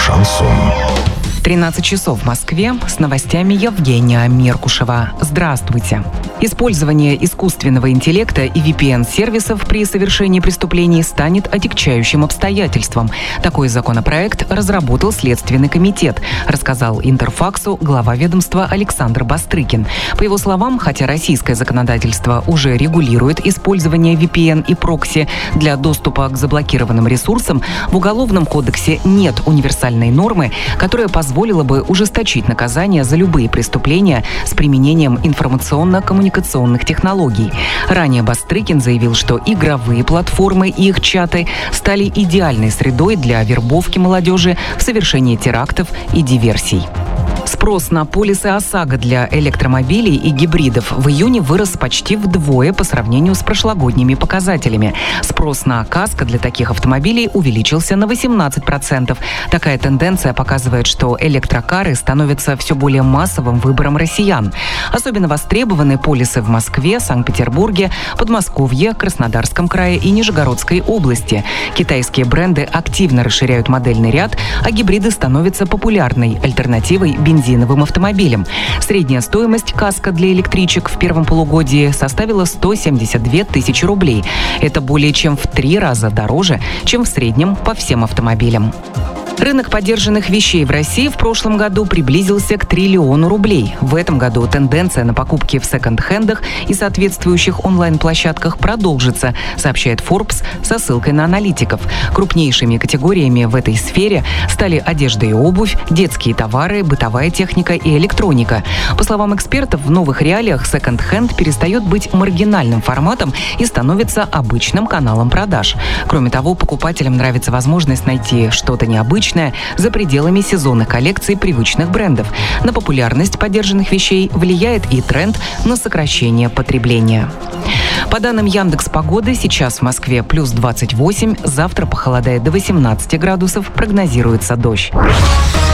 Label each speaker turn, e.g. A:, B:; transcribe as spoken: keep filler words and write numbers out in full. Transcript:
A: шансон.
B: тринадцать часов в Москве. С новостями Евгения Меркушева. Здравствуйте. Использование искусственного интеллекта и ви пи эн-сервисов при совершении преступлений станет отягчающим обстоятельством. Такой законопроект разработал Следственный комитет, рассказал Интерфаксу глава ведомства Александр Бастрыкин. По его словам, хотя российское законодательство уже регулирует использование ви пи эн и прокси для доступа к заблокированным ресурсам, в Уголовном кодексе нет универсальной нормы, которая позволит позволило бы ужесточить наказание за любые преступления с применением информационно-коммуникационных технологий. Ранее Бастрыкин заявил, что игровые платформы и их чаты стали идеальной средой для вербовки молодежи в совершении терактов и диверсий. Спрос на полисы ОСАГО для электромобилей и гибридов в июне вырос почти вдвое по сравнению с прошлогодними показателями. Спрос на каско для таких автомобилей увеличился на восемнадцать процентов. Такая тенденция показывает, что электрокары становятся все более массовым выбором россиян. Особенно востребованы полисы в Москве, Санкт-Петербурге, Подмосковье, Краснодарском крае и Нижегородской области. Китайские бренды активно расширяют модельный ряд, а гибриды становятся популярной альтернативой бензиновым автомобилям. Средняя стоимость каско для электричек в первом полугодии составила сто семьдесят две тысячи рублей. Это более чем в три раза дороже, чем в среднем по всем автомобилям. Рынок подержанных вещей в России в прошлом году приблизился к триллиону рублей. В этом году тенденция на покупки в секонд-хендах и соответствующих онлайн-площадках продолжится, сообщает Forbes со ссылкой на аналитиков. Крупнейшими категориями в этой сфере стали одежда и обувь, детские товары, бытовая техника и электроника. По словам экспертов, в новых реалиях секонд-хенд перестает быть маргинальным форматом и становится обычным каналом продаж. Кроме того, покупателям нравится возможность найти что-то необычное за пределами сезонных коллекций привычных брендов. На популярность подержанных вещей влияет и тренд на сокращение потребления. По данным Яндекс.Погоды, сейчас в Москве плюс двадцать восемь, завтра похолодает до восемнадцати градусов, прогнозируется дождь.